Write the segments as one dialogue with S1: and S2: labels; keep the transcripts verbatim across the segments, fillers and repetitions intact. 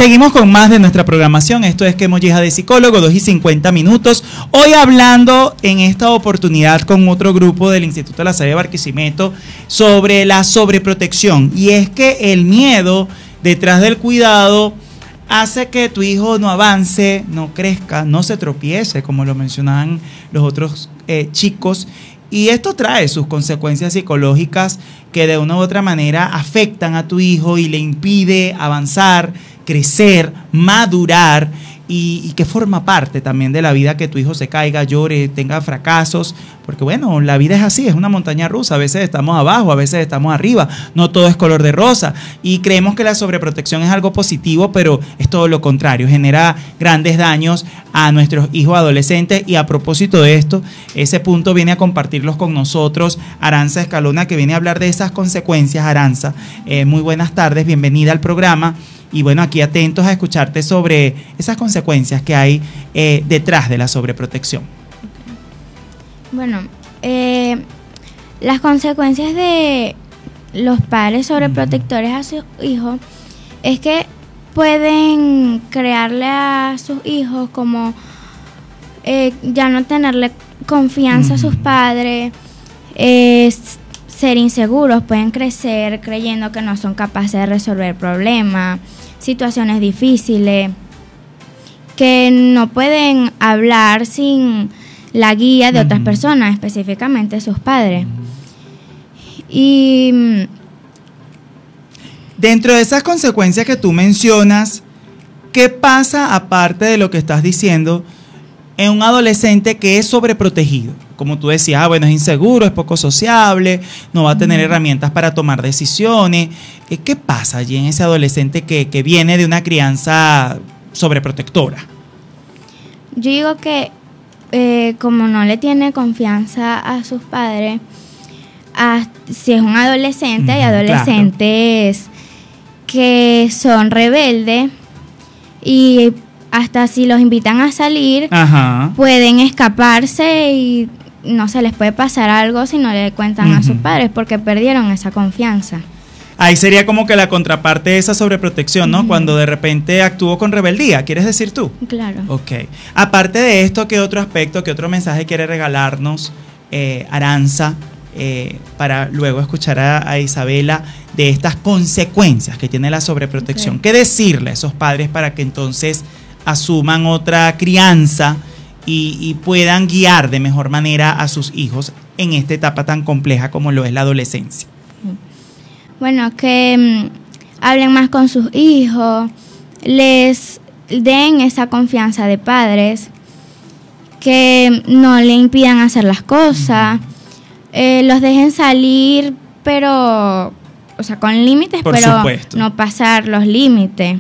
S1: Seguimos con más de nuestra programación. Esto es Que Molleja de Psicólogo, dos y cincuenta minutos. Hoy hablando en esta oportunidad con otro grupo del Instituto de la Salle de Barquisimeto sobre la sobreprotección. Y es que el miedo detrás del cuidado hace que tu hijo no avance, no crezca, no se tropiece, como lo mencionaban los otros eh, chicos. Y esto trae sus consecuencias psicológicas que de una u otra manera afectan a tu hijo y le impide avanzar, crecer, madurar y, y que forma parte también de la vida que tu hijo se caiga, llore, tenga fracasos, porque bueno, la vida es así, es una montaña rusa, a veces estamos abajo, a veces estamos arriba, no todo es color de rosa y creemos que la sobreprotección es algo positivo, pero es todo lo contrario, genera grandes daños a nuestros hijos adolescentes. Y a propósito de esto, ese punto viene a compartirlos con nosotros Aranza Escalona, que viene a hablar de esas consecuencias. Aranza, eh, muy buenas tardes, bienvenida al programa. Y bueno, aquí atentos a escucharte sobre esas consecuencias que hay eh, detrás de la sobreprotección.
S2: Bueno, eh, las consecuencias de los padres sobreprotectores a sus hijos es que pueden crearle a sus hijos como eh, ya no tenerle confianza uh-huh. a sus padres, eh, ser inseguros, pueden crecer creyendo que no son capaces de resolver problemas, situaciones difíciles, que no pueden hablar sin la guía de uh-huh. otras personas, específicamente sus padres. Y
S1: dentro de esas consecuencias que tú mencionas, ¿qué pasa aparte de lo que estás diciendo en un adolescente que es sobreprotegido? Como tú decías, ah, bueno, es inseguro, es poco sociable, no va a tener herramientas para tomar decisiones. ¿Qué pasa allí en ese adolescente que, que viene de una crianza sobreprotectora?
S2: Yo digo que eh, como no le tiene confianza a sus padres, a, si es un adolescente, uh-huh, hay adolescentes claro. que son rebeldes y hasta si los invitan a salir, ajá. pueden escaparse y no se les puede pasar algo si no le cuentan uh-huh. a sus padres porque perdieron esa confianza.
S1: Ahí sería como que la contraparte de esa sobreprotección, ¿no? Uh-huh. Cuando de repente actuó con rebeldía, ¿quieres decir tú?
S2: Claro.
S1: Ok. Aparte de esto, ¿qué otro aspecto, qué otro mensaje quiere regalarnos eh, Aranza eh, para luego escuchar a, a Isabela de estas consecuencias que tiene la sobreprotección? Okay. ¿Qué decirle a esos padres para que entonces asuman otra crianza y, y puedan guiar de mejor manera a sus hijos en esta etapa tan compleja como lo es la adolescencia?
S2: Bueno, que um, hablen más con sus hijos, les den esa confianza de padres, que no le impidan hacer las cosas, uh-huh. eh, los dejen salir, pero, o sea, con límites, Por pero supuesto. no pasar los límites.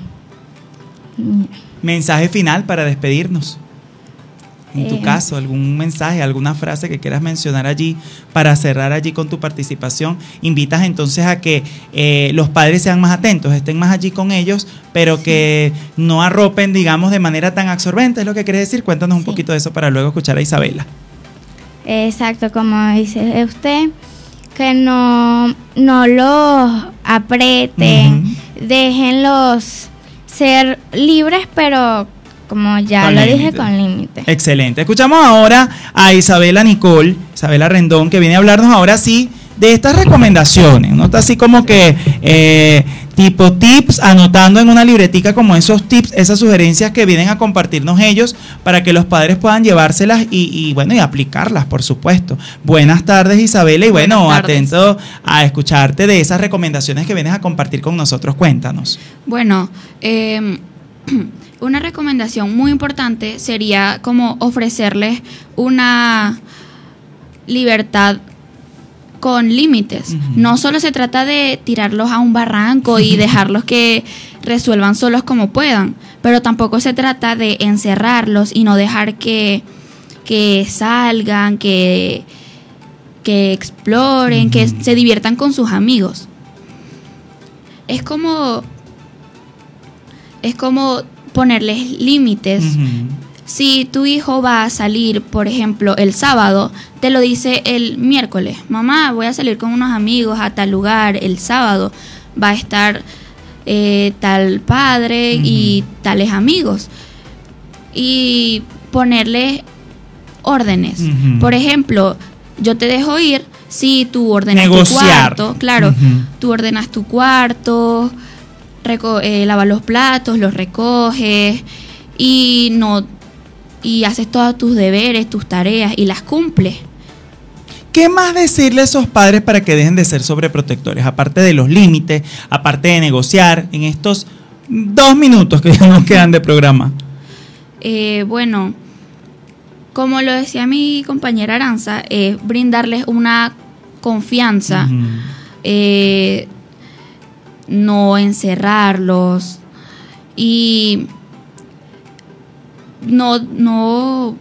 S1: Mensaje final para despedirnos. En eh. tu caso, algún mensaje, alguna frase que quieras mencionar allí para cerrar allí con tu participación. Invitas entonces a que eh, los padres sean más atentos, estén más allí con ellos, pero sí. que no arropen, digamos, de manera tan absorbente, es lo que quieres decir. Cuéntanos un sí. poquito de eso para luego escuchar a Isabela.
S2: Exacto, como dice usted, que no, no los apreten, uh-huh. déjenlos ser libres, pero como ya con lo límite. dije, con límite.
S1: Excelente. Escuchamos ahora a Isabela Nicole, Isabela Rendón, que viene a hablarnos ahora sí de estas recomendaciones. ¿No? Está así como que eh, tipo tips, anotando en una libretica como esos tips, esas sugerencias que vienen a compartirnos ellos para que los padres puedan llevárselas y, y bueno, y aplicarlas, por supuesto. Buenas tardes, Isabela, y bueno, atento a escucharte de esas recomendaciones que vienes a compartir con nosotros. Cuéntanos.
S3: Bueno, eh, una recomendación muy importante sería como ofrecerles una libertad con límites. Uh-huh. No solo se trata de tirarlos a un barranco y dejarlos que resuelvan solos como puedan, pero tampoco se trata de encerrarlos y no dejar que, que salgan, que, que exploren, uh-huh. que se diviertan con sus amigos. Es como, es como ponerles límites. Uh-huh. Si tu hijo va a salir, por ejemplo, el sábado, te lo dice el miércoles. Mamá, voy a salir con unos amigos a tal lugar el sábado. Va a estar eh, tal padre uh-huh. y tales amigos. Y ponerles órdenes. Uh-huh. Por ejemplo, yo te dejo ir si tú ordenas
S1: negociar.
S3: Tu cuarto. Claro, uh-huh. tú ordenas tu cuarto, reco- eh, lavas los platos, los recoges y no y haces todos tus deberes, tus tareas y las cumples.
S1: ¿Qué más decirle a esos padres para que dejen de ser sobreprotectores? Aparte de los límites, aparte de negociar en estos dos minutos que ya nos quedan de programa.
S3: Eh, bueno, como lo decía mi compañera Aranza, es eh, brindarles una confianza, uh-huh. eh, no encerrarlos y no... no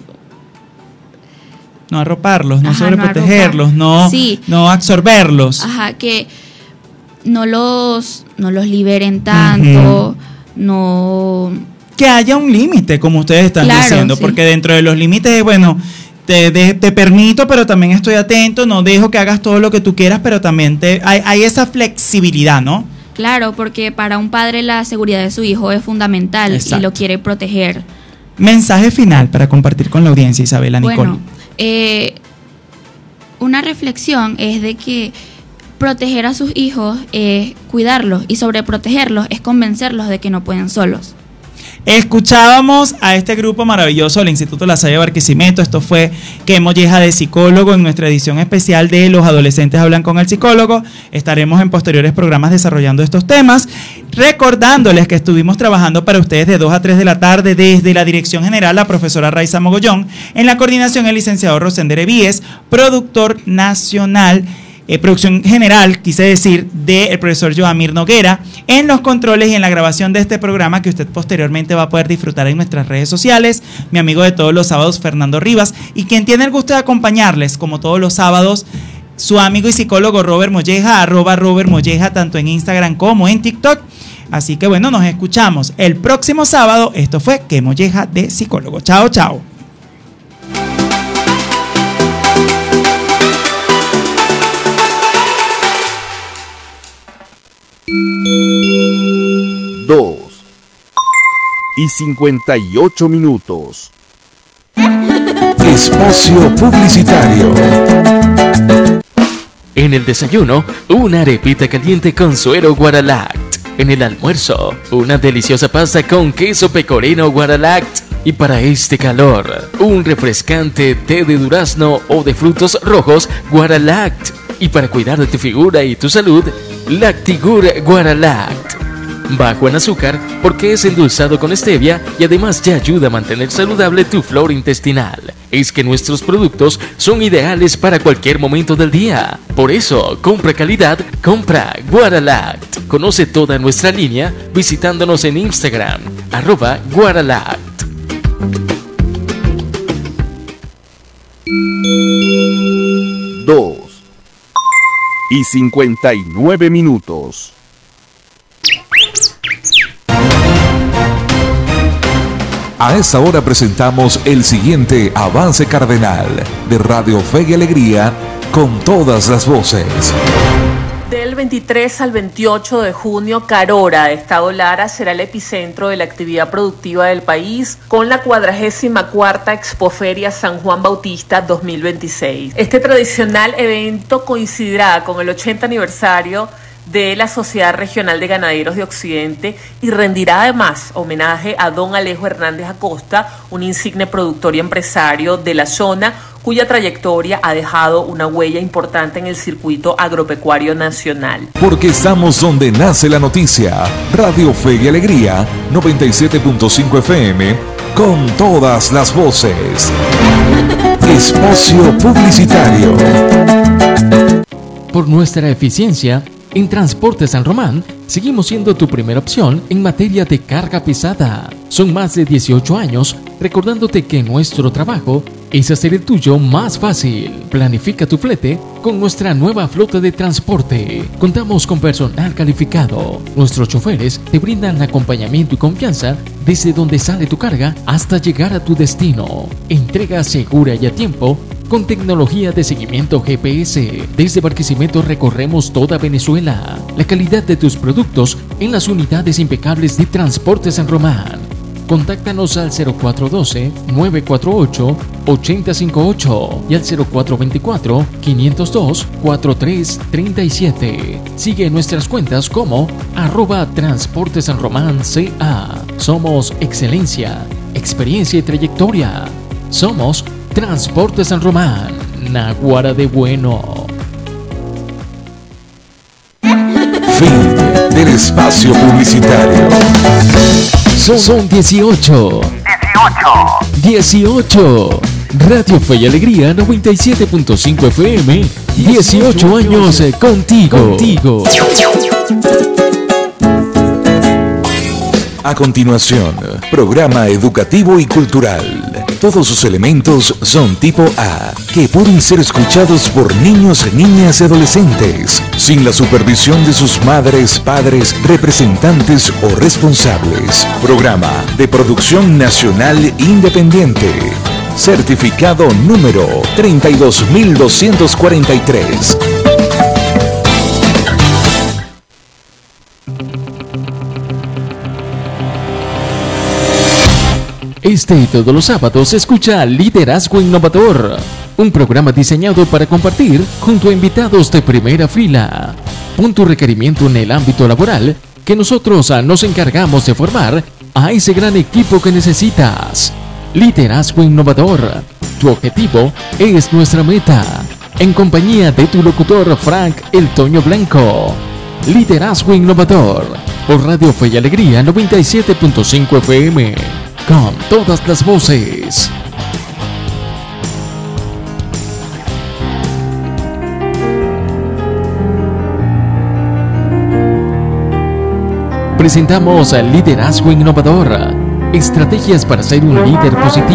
S1: No arroparlos, no Ajá, sobreprotegerlos, no, no, sí. no absorberlos.
S3: Ajá, que no los, no los liberen tanto, uh-huh. no...
S1: Que haya un límite, como ustedes están claro, diciendo, sí. porque dentro de los límites, bueno, te, te, te permito, pero también estoy atento, no dejo que hagas todo lo que tú quieras, pero también te, hay, hay esa flexibilidad, ¿no?
S3: Claro, porque para un padre la seguridad de su hijo es fundamental. Exacto. Y lo quiere proteger.
S1: Mensaje final para compartir con la audiencia, Isabela, Nicole.
S3: Bueno, eh, una reflexión es de que proteger a sus hijos es cuidarlos y sobreprotegerlos es convencerlos de que no pueden solos.
S1: Escuchábamos a este grupo maravilloso del Instituto La Salle de Barquisimeto. Esto fue Qué Molleja de Psicólogo en nuestra edición especial de Los Adolescentes Hablan con el Psicólogo. Estaremos en posteriores programas desarrollando estos temas, recordándoles que estuvimos trabajando para ustedes de dos a tres de la tarde desde la Dirección General, la profesora Raiza Mogollón, en la coordinación el licenciado Rosender Evíes, productor nacional, Eh, producción general, quise decir, del profesor Joamir Noguera, en los controles y en la grabación de este programa que usted posteriormente va a poder disfrutar en nuestras redes sociales, mi amigo de todos los sábados, Fernando Rivas, y quien tiene el gusto de acompañarles, como todos los sábados, su amigo y psicólogo Robert Molleja, arroba Robert Molleja, tanto en Instagram como en TikTok. Así que bueno, nos escuchamos el próximo sábado. Esto fue Qué Molleja de Psicólogo. Chao, chao.
S4: Dos y cincuenta y ocho minutos. Espacio publicitario.
S5: En el desayuno, una arepita caliente con suero Guaralact. En el almuerzo, una deliciosa pasta con queso pecorino Guaralact. Y para este calor, un refrescante té de durazno o de frutos rojos Guaralact. Y para cuidar de tu figura y tu salud, Lactigur Guaralact. Bajo en azúcar porque es endulzado con stevia y además ya ayuda a mantener saludable tu flora intestinal. Es que nuestros productos son ideales para cualquier momento del día. Por eso, compra calidad, compra Guaralact. Conoce toda nuestra línea visitándonos en Instagram, arroba Guaralact.
S4: Dos y cincuenta y nueve minutos. A esta hora presentamos el siguiente avance cardenal de Radio Fe y Alegría con todas las voces.
S6: Del veintitrés al veintiocho de junio, Carora, Estado Lara, será el epicentro de la actividad productiva del país con la cuadragésima cuarta Expoferia San Juan Bautista dos mil veintiséis. Este tradicional evento coincidirá con el ochenta aniversario de la Sociedad Regional de Ganaderos de Occidente y rendirá además homenaje a don Alejo Hernández Acosta, un insigne productor y empresario de la zona cuya trayectoria ha dejado una huella importante en el circuito agropecuario nacional.
S4: Porque estamos donde nace la noticia. Radio Fe y Alegría, noventa y siete punto cinco F M, con todas las voces. Espacio publicitario.
S5: Por nuestra eficiencia, en Transporte San Román, seguimos siendo tu primera opción en materia de carga pesada. Son más de dieciocho años recordándote que nuestro trabajo es hacer el tuyo más fácil. Planifica tu flete con nuestra nueva flota de transporte. Contamos con personal calificado. Nuestros choferes te brindan acompañamiento y confianza desde donde sale tu carga hasta llegar a tu destino. Entrega segura y a tiempo con tecnología de seguimiento G P S. Desde Barquisimeto recorremos toda Venezuela. La calidad de tus productos en las unidades impecables de Transporte San Román. Contáctanos al cero cuatro uno dos, nueve cuatro ocho, ocho cero cinco ocho y al cero cuatro dos cuatro, cinco cero dos, cuatro tres tres siete. Sigue nuestras cuentas como arroba Transporte San Román C A. Somos excelencia, experiencia y trayectoria. Somos Transporte San Román, Naguará de bueno.
S4: Fin del espacio publicitario.
S5: Son, son dieciocho. dieciocho. Radio Fe y Alegría noventa y siete punto cinco F M. dieciocho años contigo. contigo.
S4: A continuación, programa educativo y cultural. Todos sus elementos son tipo A, que pueden ser escuchados por niños, niñas y adolescentes, sin la supervisión de sus madres, padres, representantes o responsables. Programa de producción nacional independiente. Certificado número treinta y dos mil doscientos cuarenta y tres.
S5: Este y todos los sábados escucha Liderazgo Innovador, un programa diseñado para compartir junto a invitados de primera fila. Pon tu requerimiento en el ámbito laboral, que nosotros nos encargamos de formar a ese gran equipo que necesitas. Liderazgo Innovador, tu objetivo es nuestra meta. En compañía de tu locutor Frank El Toño Blanco. Liderazgo Innovador, por Radio Fe y Alegría noventa y siete punto cinco F M. Con todas las voces. Presentamos al Liderazgo Innovador. Estrategias para ser un líder positivo.